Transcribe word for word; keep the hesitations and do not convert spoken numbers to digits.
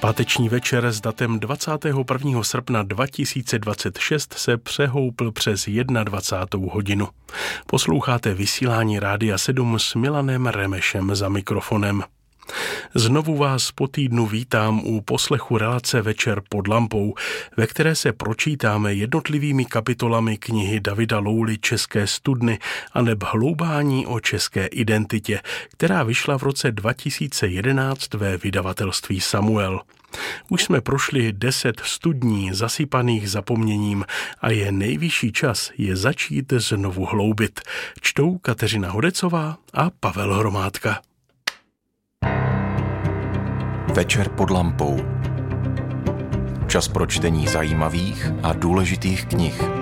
Páteční večer s datem dvacátého prvního srpna dva tisíce dvacet šest se přehoupl přes dvacátou první hodinu. Posloucháte vysílání Rádia sedm s Milanem Remešem za mikrofonem. Znovu vás po týdnu vítám u poslechu relace Večer pod lampou, ve které se pročítáme jednotlivými kapitolami knihy Davida Louly České studny aneb Hloubání o české identitě, která vyšla v roce dva tisíce jedenáct ve vydavatelství Samuel. Už jsme prošli deset studní zasypaných zapomněním a je nejvyšší čas je začít znovu hloubit. Čtou Kateřina Hodecová a Pavel Hromádka. Večer pod lampou. Čas pro čtení zajímavých a důležitých knih.